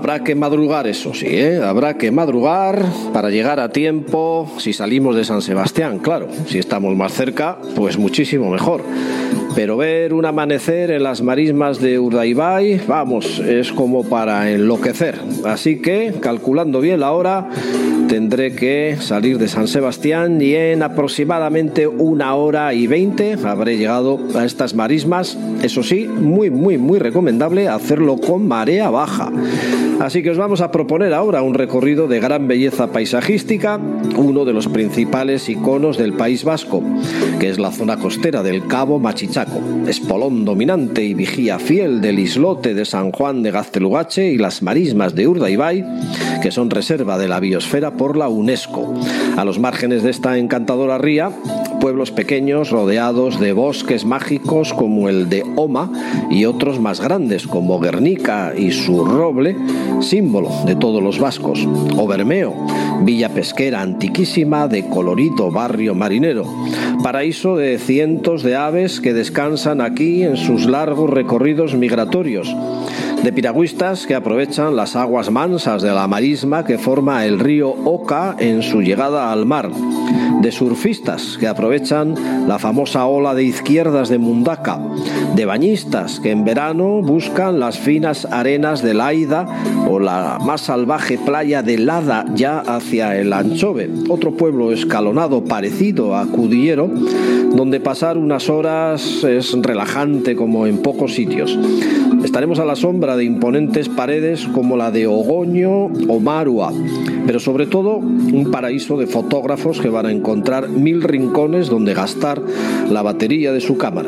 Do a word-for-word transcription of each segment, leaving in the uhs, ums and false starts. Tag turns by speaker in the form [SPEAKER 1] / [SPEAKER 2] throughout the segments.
[SPEAKER 1] Habrá que madrugar, eso sí, ¿eh? Habrá que madrugar para llegar a tiempo si salimos de San Sebastián, claro. Si estamos más cerca, pues muchísimo mejor. Pero ver un amanecer en las marismas de Urdaibai, vamos, es como para enloquecer. Así que, calculando bien la hora, tendré que salir de San Sebastián y en aproximadamente una hora y veinte habré llegado a estas marismas. Eso sí, muy, muy, muy recomendable hacerlo con marea baja. Así que os vamos a proponer ahora un recorrido de gran belleza paisajística, uno de los principales iconos del País Vasco, que es la zona costera del Cabo Machichaco, espolón dominante y vigía fiel del islote de San Juan de Gaztelugatxe y las marismas de Urdaibai, que son reserva de la biosfera por la UNESCO. A los márgenes de esta encantadora ría, pueblos pequeños rodeados de bosques mágicos como el de Oma y otros más grandes como Guernica y su roble, símbolo de todos los vascos, o Bermeo, villa pesquera antiquísima de colorido barrio marinero, paraíso de cientos de aves que descansan aquí en sus largos recorridos migratorios, de piragüistas que aprovechan las aguas mansas de la marisma que forma el río Oca en su llegada al mar, de surfistas que aprovechan la famosa ola de izquierdas de Mundaka, de bañistas que en verano buscan las finas arenas del Aida o la más salvaje playa de Lada ya hacia el Anchove, otro pueblo escalonado parecido a Cudillero, donde pasar unas horas es relajante como en pocos sitios. Estaremos a la sombra de imponentes paredes como la de Ogoño o Marua, pero sobre todo un paraíso de fotógrafos que van a encontrar mil rincones donde gastar la batería de su cámara.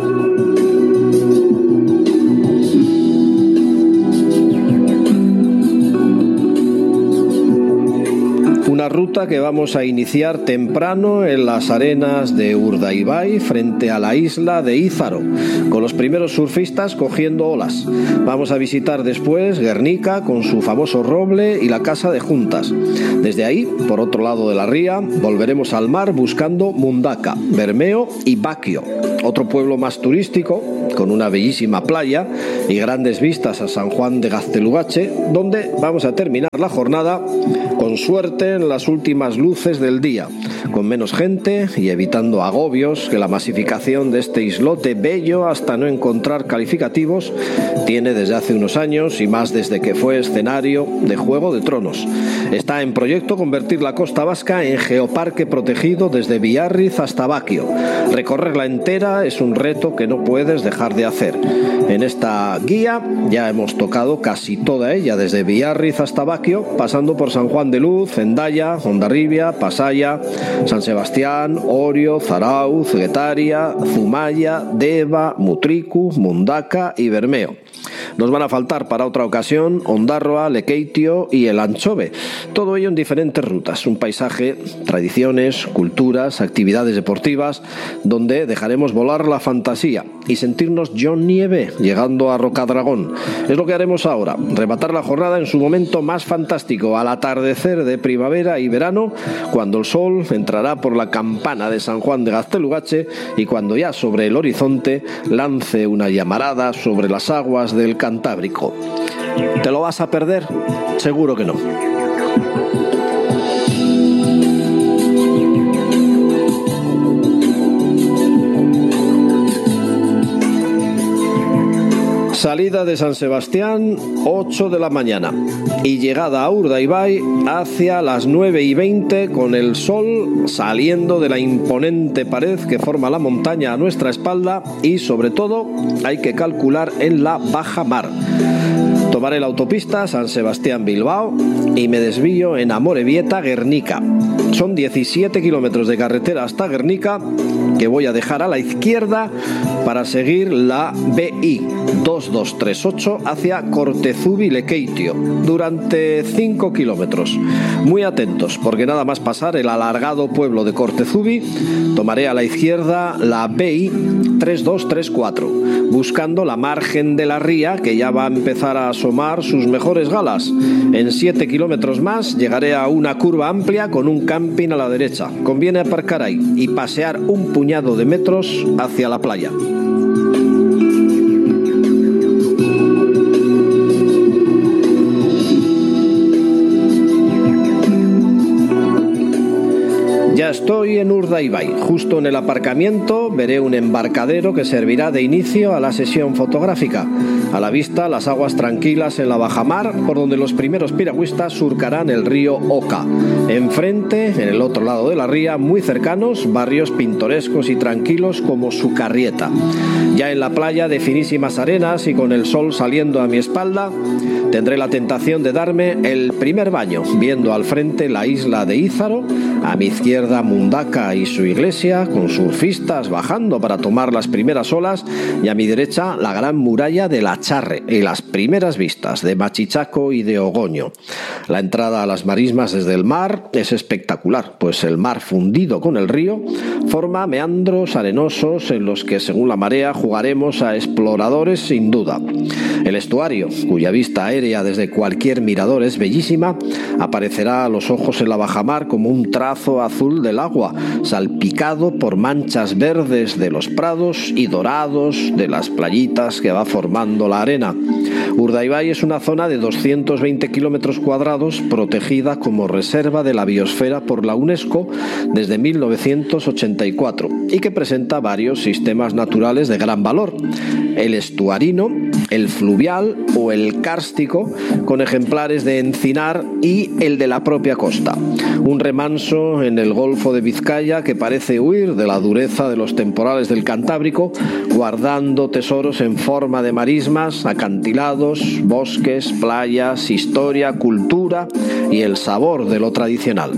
[SPEAKER 1] Una ruta que vamos a iniciar temprano en las arenas de Urdaibai frente a la isla de Ízaro, con los primeros surfistas cogiendo olas. Vamos a visitar después Guernica con su famoso roble y la casa de Juntas. Desde ahí, por otro lado de la ría, volveremos al mar buscando Mundaka, Bermeo y Baquio, otro pueblo más turístico con una bellísima playa y grandes vistas a San Juan de Gaztelugatxe, donde vamos a terminar la jornada con suerte en las últimas luces del día, con menos gente y evitando agobios que la masificación de este islote bello, hasta no encontrar calificativos, tiene desde hace unos años y más desde que fue escenario de Juego de Tronos. Está en proyecto convertir la costa vasca en geoparque protegido desde Biarritz hasta Baquio. Recorrerla entera es un reto que no puedes dejar de hacer. En esta guía ya hemos tocado casi toda ella, desde Biarritz hasta Baquio, pasando por San Juan de Luz, Endaya, Hondarribia, Pasaya, San Sebastián, Orio, Zarauz, Getaria, Zumaya, Deva, Mutriku, Mundaka y Bermeo. Nos van a faltar para otra ocasión Ondarroa, Lekeitio y el Anchove. Todo ello en diferentes rutas. Un paisaje, tradiciones, culturas, actividades deportivas, donde dejaremos volar la fantasía y sentirnos John Nieve llegando a Rocadragón. Es lo que haremos ahora. Rematar la jornada en su momento más fantástico, al atardecer de primavera y verano, cuando el sol entrará por la campana de San Juan de Gaztelugatxe y cuando ya sobre el horizonte lance una llamarada sobre las aguas del Cantábrico. ¿Te lo vas a perder? Seguro que no. Salida de San Sebastián, ocho de la mañana, y llegada a Urdaibai hacia las nueve y veinte, con el sol saliendo de la imponente pared que forma la montaña a nuestra espalda, y sobre todo hay que calcular en la baja mar. Tomaré la autopista San Sebastián-Bilbao y me desvío en Amorebieta-Guernica. Son diecisiete kilómetros de carretera hasta Guernica que voy a dejar a la izquierda para seguir la B I dos dos tres ocho hacia Cortezubi-Lekeitio durante cinco kilómetros. Muy atentos, porque nada más pasar el alargado pueblo de Cortezubi, tomaré a la izquierda la B I tres dos tres cuatro, buscando la margen de la ría que ya va a empezar a asomar sus mejores galas. En siete kilómetros más llegaré a una curva amplia con un camping a la derecha. Conviene aparcar ahí y pasear un puñado de metros hacia la playa. Estoy en Urdaibai. Justo en el aparcamiento veré un embarcadero que servirá de inicio a la sesión fotográfica. A la vista, las aguas tranquilas en la bajamar, por donde los primeros piragüistas surcarán el río Oca. Enfrente, en el otro lado de la ría, muy cercanos, barrios pintorescos y tranquilos como Sucarrieta. Ya en la playa de finísimas arenas y con el sol saliendo a mi espalda, tendré la tentación de darme el primer baño, viendo al frente la isla de Ízaro, a mi izquierda Mundaka y su iglesia, con surfistas bajando para tomar las primeras olas, y a mi derecha la gran muralla de la Charre y las primeras vistas de Machichaco y de Ogoño. La entrada a las marismas desde el mar es espectacular, pues el mar fundido con el río forma meandros arenosos en los que, según la marea, jugaremos a exploradores sin duda. El estuario, cuya vista aérea desde cualquier mirador es bellísima, aparecerá a los ojos en la bajamar como un trazo azul del agua, salpicado por manchas verdes de los prados y dorados de las playitas que va formando la arena. Urdaibai es una zona de doscientos veinte kilómetros cuadrados protegida como reserva de la biosfera por la UNESCO desde mil novecientos ochenta y cuatro y que presenta varios sistemas naturales de gran valor: el estuarino, el fluvial o el kárstico, con ejemplares de encinar, y el de la propia costa. Un remanso en el Golfo de Vizcaya que parece huir de la dureza de los temporales del Cantábrico, guardando tesoros en forma de marismas, acantilados, bosques, playas, historia, cultura y el sabor de lo tradicional.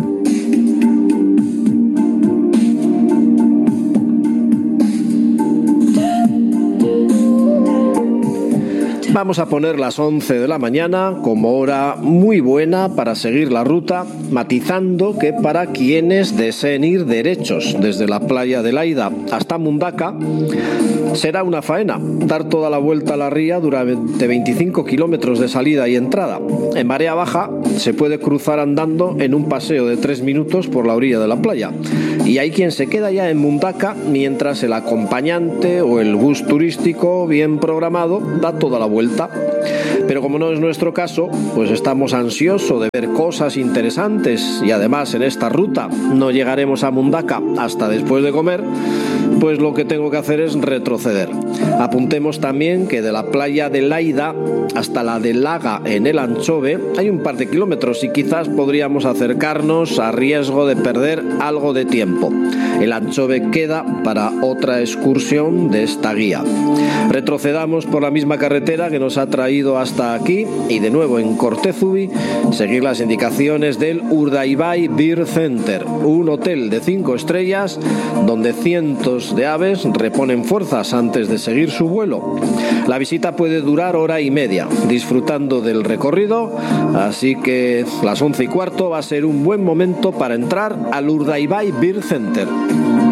[SPEAKER 1] Vamos a poner las once de la mañana como hora muy buena para seguir la ruta, matizando que para quienes deseen ir derechos desde la playa de Laida hasta Mundaka, será una faena dar toda la vuelta a la ría durante veinticinco kilómetros de salida y entrada. En marea baja se puede cruzar andando en un paseo de tres minutos por la orilla de la playa, y hay quien se queda ya en Mundaka mientras el acompañante o el bus turístico bien programado da toda la vuelta. Pero como no es nuestro caso, pues estamos ansiosos de ver cosas interesantes, y además en esta ruta no llegaremos a Mundaka hasta después de comer, pues lo que tengo que hacer es retroceder. Apuntemos también que de la playa de Laida hasta la de Laga en el Anchove hay un par de kilómetros y quizás podríamos acercarnos a riesgo de perder algo de tiempo. El Anchove queda para otra excursión de esta guía. Retrocedamos por la misma carretera que nos ha traído hasta aquí y de nuevo en Cortezubi seguir las indicaciones del Urdaibai Bird Center, un hotel de cinco estrellas donde cientos de aves reponen fuerzas antes de seguir su vuelo. La visita puede durar hora y media, disfrutando del recorrido, así que las once y cuarto va a ser un buen momento para entrar al Urdaibai Bird Center.